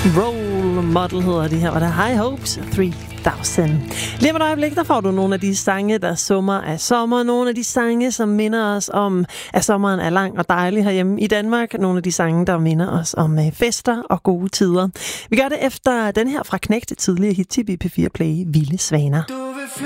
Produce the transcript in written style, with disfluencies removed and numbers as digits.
Role Model hedder det her, og der er High Hopes 3000. Lige om et øjeblik, der får du nogle af de sange, der summer af sommer. Nogle af de sange, som minder os om, at sommeren er lang og dejlig herhjemme i Danmark. Nogle af de sange, der minder os om fester og gode tider. Vi gør det efter den her fra Knægt, tidligere hit til P4 Play, Vilde Svaner.